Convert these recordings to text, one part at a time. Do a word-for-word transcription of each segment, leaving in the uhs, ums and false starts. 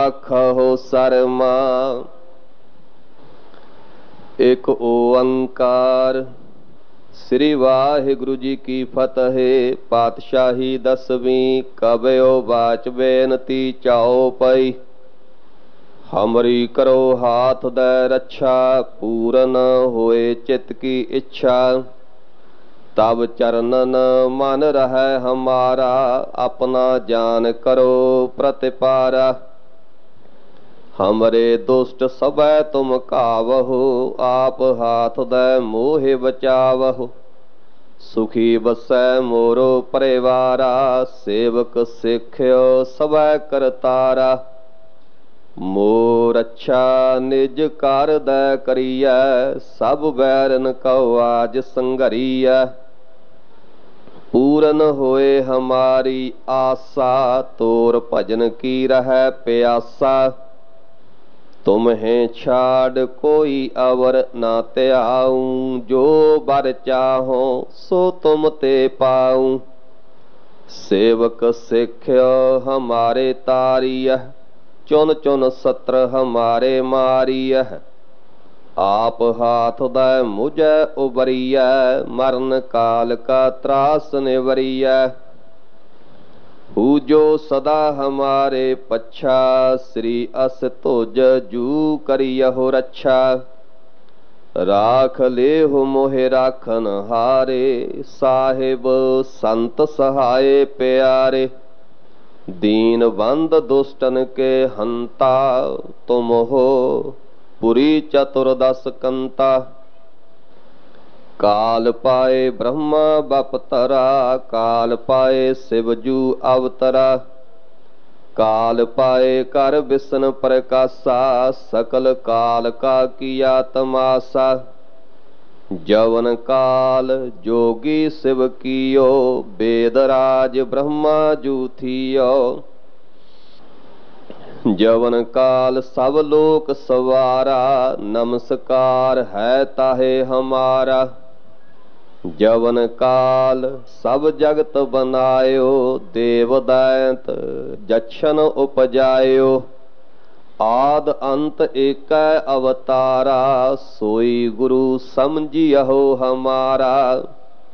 ਆਖੋ ਸਰਮਾ ਇੱਕ ਓੰਕਾਰ। ਸ੍ਰੀ ਵਾਹਿਗੁਰੂ ਜੀ ਕੀ ਫਤਿਹ। ਪਾਤਸ਼ਾਹੀ ਦਸਵੀਂ ਕਬਿਓ ਬਾਚ ਬੇਨਤੀ ਚਾਓ ਪਈ। ਹਮਰੀ ਕਰੋ ਹਾਥ ਦੈ ਰੱਛਾ, ਪੂਰਨ ਹੋਏ ਚਿਤ ਕੀ ਇੱਛਾ। ਤਬ ਚਰਨਨ ਮਨ ਰਹੈ ਹਮਾਰਾ, ਆਪਣਾ ਜਾਨ ਕਰੋ ਪ੍ਰਤਿਪਾਰਾ। ਹਮਰੇ ਦੁਸ਼ਟ ਸਭੈ ਤੁਮ ਕਾਵਹੁ, ਆਪ ਹਾਥ ਦੈ ਮੋਹਿ ਬਚਾਵਹੁ। ਸੁਖੀ ਬਸੈ ਮੋਰੋ ਪਰਿਵਾਰਾ, ਸੇਵਕ ਸਿੱਖਿਓ ਸਭੈ ਕਰਤਾਰਾ। ਮੋਰ ਅੱਛਾ ਨਿਜ ਕਰ ਦੈ ਕਰੀਐ, ਸਭ ਬੈਰਨ ਕਉ ਆਜ ਸੰਘਰੀਐ। ਪੂਰਨ ਹੋਏ ਹਮਾਰੀ ਆਸਾ, ਤੋਰ ਭਜਨ ਕੀ ਰਹੈ ਪਿਆਸਾ। ਤੁਮਹਿ ਛਾੜ ਕੋਈ ਅਵਰ ਨਾ ਧਿਆਊ, ਜੋ ਬਰ ਚਾਹੋ ਸੋ ਤੁਮ ਤੇ ਪਾਊ। ਸੇਵਕ ਸਿੱਖਿਓ ਹਮਾਰੇ ਤਾਰੀਐ, ਚੁਨ ਚੁਨ ਸਤਰ ਹਮਾਰੇ ਮਾਰੀਐ। ਆਪ ਹਾਥ ਦੈ ਮੁਝੈ ਉਬਰੀਐ, ਮਰਨ ਕਾਲ ਕਾ ਤਰਾਸ ਨਿਵਰੀਐ। ਹੂ ਜੋ ਸਦਾ ਹਮਾਰੇ ਪੱਛਾ, ਸ੍ਰੀ ਅਸ ਤੁਜ ਜੂ ਕਰਿਯਹੁ ਰੱਛਾ। ਰਾਖ ਲੇਹੁ ਮੋਹਿ ਰਾਖਨ ਹਾਰੇ, ਸਾਹਿਬ ਸੰਤ ਸਹਾਏ ਪਿਆਰੇ। ਦੀਨ ਬੰਦ ਦੁਸ਼ਟਨ ਕੇ ਹੰਤਾ, ਤੁਮ ਹੋ ਪੁਰੀ ਚਤੁਰਦਸ ਕੰਤਾ। ਕਾਲ ਪਾਏ ਬ੍ਰਹਮਾ ਬਪਤਰਾ, ਕਾਲ ਪਾਏ ਸਿਵ ਜੂ ਅਵਤਰਾ। ਕਾਲ ਪਾਏ ਕਰ ਬਿਸ਼ਨ ਪ੍ਰਕਾਸ਼ਾ, ਸਕਲ ਕਾਲ ਕਾ ਕੀਆ ਤਮਾਸਾ। ਜਵਨ ਕਾਲ ਜੋਗੀ ਸਿਵ ਕੀਓ, ਬੇਦ ਰਾਜ ਬ੍ਰਹਮਾ ਜੂ ਥੀਓ। ਜਵਨ ਕਾਲ ਸਭ ਲੋਕ ਸਵਾਰਾ, ਨਮਸਕਾਰ ਹੈ ਤਾਹੇ ਹਮਾਰਾ। ਜਵਨ ਕਾਲ ਸਭ ਜਗਤ ਬਨਾਇਓ, ਦੇਵ ਦੈਂਤ ਜਛਨ ਉਪਜਾਇਓ। ਆਦ ਅੰਤ ਏਕੈ ਅਵਤਾਰਾ, ਸੋਈ ਗੁਰੂ ਸਮਝਿਯਹੁ ਹਮਾਰਾ।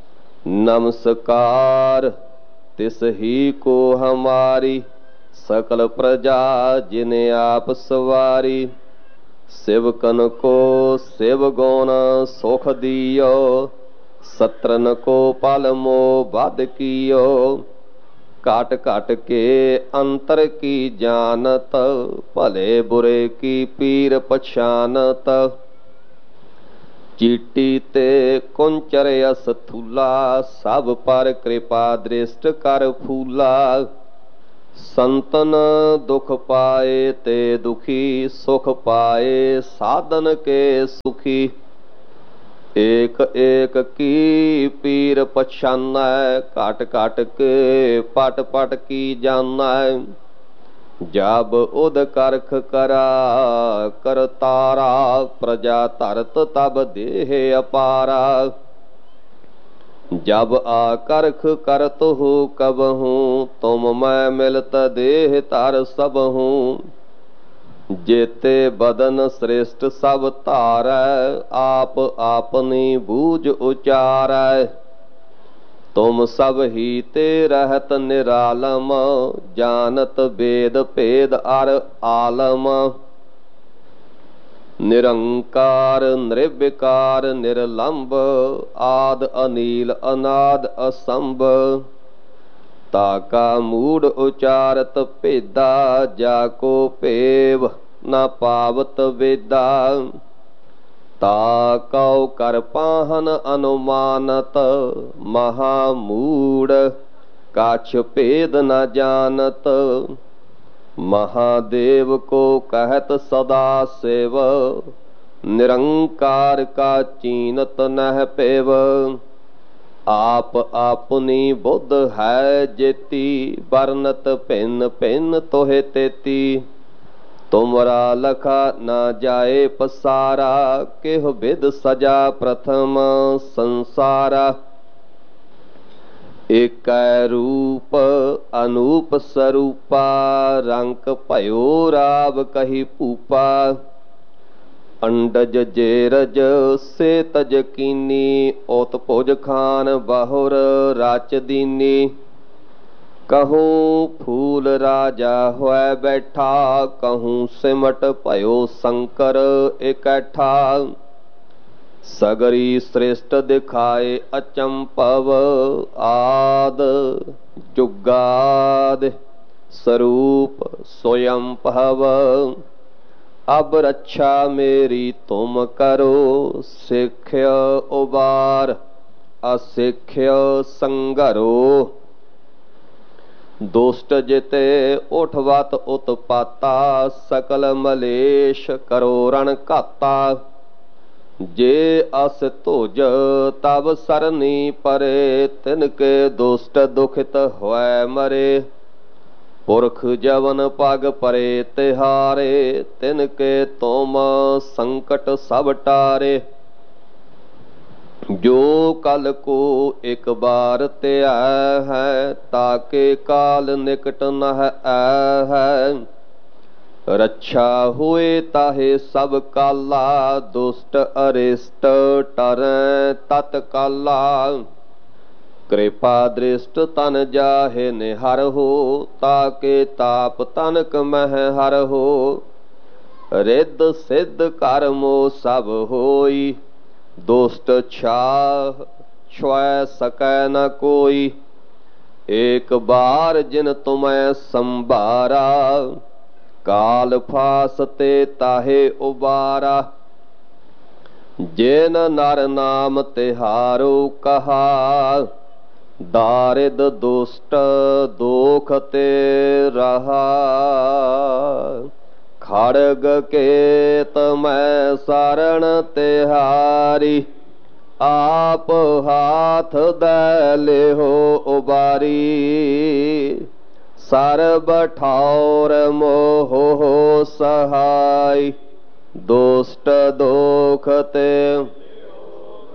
ਨਮਸਕਾਰ ਤਿਸ ਹੀ ਕੋ ਹਮਾਰੀ, ਸਕਲ ਪ੍ਰਜਾ ਜਿਨ ਆਪ ਸਵਾਰੀ। ਸਿਵਕਨ ਕੋ ਸਿਵ ਗੁਣ ਸੁਖ ਦਿਓ, ਸਤਰਨ ਕੋ ਪਲ ਮੋਹ ਬਧ ਕੀਓ। ਘਟ ਘਟ ਕੇ ਅੰਤਰ ਕੀ ਜਾਨਤ, ਭਲੇ ਬੁਰੇ ਕੀ ਪੀਰ ਪਛਾਨਤ। ਚੀਟੀ ਤੇ ਕੁੰਚਰ ਅਸ ਥੂਲਾ, ਸਭ ਪਰ ਕਿਰਪਾ ਦ੍ਰਿਸ਼ਟ ਕਰ ਫੂਲਾ। ਸੰਤਨ ਦੁਖ ਪਾਏ ਤੇ ਦੁਖੀ, ਸੁਖ ਪਾਏ ਸਾਧਨ ਕੇ ਸੁਖੀ। ਏਕ ਏਕ ਕੀ ਪੀਰ ਪਛਾਨੈ, ਘਟ ਘਟ ਕੇ ਪਟ ਪਟ ਕੀ ਜਾਨੈ। ਜਬ ਉਦ ਕਰਖ ਕਰਾ ਕਰਤਾਰਾ, ਪ੍ਰਜਾ ਧਰਤ ਤਬ ਦੇਹ ਅਪਾਰਾ। ਜਬ ਆਕਰਖ ਕਰਤ ਹੋ ਕਬਹੂੰ, ਤੁਮ ਮੈਂ ਮਿਲਤ ਦੇਹ ਧਰ ਸਬਹੂੰ। ਜੇਤੇ ਬਦਨ ਸ੍ਰੇਸ਼ਟ ਸਭ ਧਾਰੈ, ਆਪ ਆਪਨੀ ਬੂਝ ਉਚਾਰੈ। ਤੁਮ ਸਭ ਹੀ ਤੇ ਰਹਿਤ ਨਿਰਾਲਮ, ਜਾਨਤ ਬੇਦ ਭੇਦ ਅਰ ਆਲਮ। ਨਿਰੰਕਾਰ ਨਿਰਵਿਕਾਰ ਨਿਰਲੰਭ, ਆਦ ਅਨੀਲ ਅਨਾਦ ਅਸੰਭ। ਤਾ ਕਾ ਮੂੜ ਉਚਾਰਤ ਭੇਦਾ, ਜਾ ਕੋ ਭੇਵ ਨਾ ਪਾਵਤ ਵੇਦਾ। ਤਾ ਕਉ ਕਰ ਪਾਹਨ ਅਨੁਮਾਨਤ, ਮਹਾ ਮੂੜ ਕਛ ਭੇਦ ਨ ਜਾਨਤ। ਮਹਾਦੇਵ ਕੋ ਕਹਿਤ ਸਦਾ ਸਿਵ, ਨਿਰੰਕਾਰ ਕਾ ਚੀਨਤ ਨਹਿ ਪਿਵ। ਆਪ ਆਪਨੀ ਬੁੱਧ ਹੈ ਜੇਤੀ, ਬਰਨਤ ਭਿੰਨ ਭਿੰਨ ਤੋਹਿ ਤੇਤੀ। ਤੁਮਰਾ ਲਖਾ ਨਾ ਜਾਏ ਪਸਾਰਾ, ਕਿਹ ਬਿਦ ਸਜਾ ਪ੍ਰਥਮ ਸੰਸਾਰਾ। ਏਕੈ ਰੂਪ ਅਨੂਪ ਸਰੂਪਾ ਰੰਕ ਭਇਓ ਰਾਵ ਕਹੀ ਭੂਪਾ ਅੰਡਜ ਜੇਰਜ ਸੇ ਤਜ ਕੀਨੀ ਓਤ ਭੁਜ ਖਾਨ ਬਾਹੁਰ ਰਾਚ ਦੀਨੀ ਕਹੂੰ ਫੂਲ ਰਾਜਾ ਹੋਇ ਬੈਠਾ ਕਹੂੰ ਸਿਮਟ ਭਇਓ ਸ਼ੰਕਰ ਇਕੱਠਾ ਸਗਰੀ ਸ੍ਰਿਸ਼ਟ ਦਿਖਾਏ ਅਚੰਭਵ ਆਦ ਜੁਗਾਦ ਸਰੂਪ ਸੋਯੰ ਭਵ ਅਬ ਰੱਛਾ ਮੇਰੀ ਤੁਮ ਕਰੋ ਸਿੱਖਿਆ ਉਬਾਰ ਅਸਿੱਖਿਆ ਸੰਘਰੋ ਦੁਸ਼ਟ ਜਿਤੇ ਉਠਵਤ ਉਤਪਾਤਾ ਸਕਲ ਮਲੇਸ਼ ਕਰੋ ਰਣ ਘਾਤਾ ਜੇ ਅਸ ਧੁਜ ਤਬ ਸਰਨੀ ਪਰੇ ਤਿਨਕੇ ਦੁਸ਼ਟ ਦੁਖਿਤ ਹੋਇ ਮਰੇ ਪੁਰਖ ਜਵਨ ਪਗ ਪਰੇ ਤਿਹਾਰੇ ਤਿਨਕੇ ਤੁਮ ਸੰਕਟ ਸਭ ਟਾਰੇ ਜੋ ਕਲ ਕੋ ਇੱਕ ਬਾਰ ਧਿਆ ਹੈ ਤਾਕੇ ਕਾਲ ਨਿਕਟ ਨਹ ਆ ਹੈ ਰੱਛਾ ਹੋਏ ਤਾਹੇ ਸਭ ਕਾਲਾ ਦੁਸ਼ਟ ਅਰਿਸ਼ਟ ਟਰੈ ਤਤ ਕਾਲਾ ਕਿਰਪਾ ਦ੍ਰਿਸ਼ਟ ਤਨ ਜਾਹੇ ਨਿਹਰ ਹੋ ਤਾਕੇ ਤਾਪ ਤਨਕ ਮਹਿ ਹਰ ਹੋ ਰਿੱਧ ਸਿੱਧ ਕਰਮੋ ਸਭ ਹੋਈ ਦੁਸ਼ਟ ਛਾਹ ਛੁਐ ਸਕੈ ਨ ਕੋਈ ਏਕ ਬਾਰ ਜਿਨ ਤੁਮੈ ਸੰਭਾਰਾ ਕਾਲ ਫਾਸ ਤੇ ਤਾਹੇ ਉਬਾਰਾ ਜਿਨ ਨਰ ਨਾਮ ਤਿਹਾਰੋ ਕਹਾ ਦਾਰਿਦ ਦੁਸ਼ਟ ਦੋਖ ਤੇ ਰਹਾ ਖੜਗ ਕੇਤ ਮੈਂ ਸਰਣ ਤਿਹਾਰੀ ਆਪ ਹਾਥ ਦੈ ਲਿਹੋ ਉਬਾਰੀ ਸਰਬ ਠੌਰ ਮੋਹ ਸਹਾਈ ਦੁਸ਼ਟ ਦੋਖ ਤੇ